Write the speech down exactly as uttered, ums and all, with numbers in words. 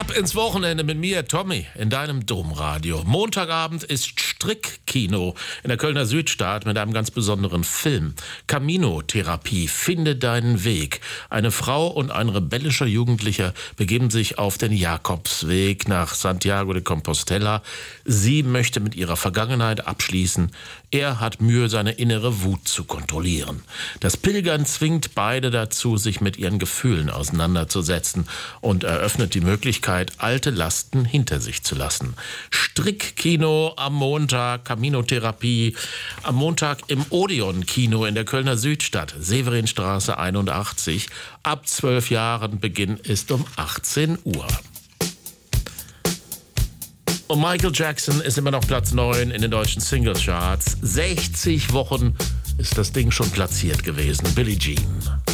Ab ins Wochenende mit mir, Tommy, in deinem Domradio. Montagabend ist Strickkino in der Kölner Südstadt mit einem ganz besonderen Film. Camino-Therapie, finde deinen Weg. Eine Frau und ein rebellischer Jugendlicher begeben sich auf den Jakobsweg nach Santiago de Compostela. Sie möchte mit ihrer Vergangenheit abschließen. Er hat Mühe, seine innere Wut zu kontrollieren. Das Pilgern zwingt beide dazu, sich mit ihren Gefühlen auseinanderzusetzen und eröffnet die Möglichkeit, alte Lasten hinter sich zu lassen. Strickkino am Montag, Camino-Therapie am Montag im Odeon-Kino in der Kölner Südstadt, Severinstraße einundachtzig. Ab zwölf Jahren, Beginn ist um achtzehn Uhr. Und Michael Jackson ist immer noch Platz neun in den deutschen Singlecharts. sechzig Wochen ist das Ding schon platziert gewesen. Billie Jean.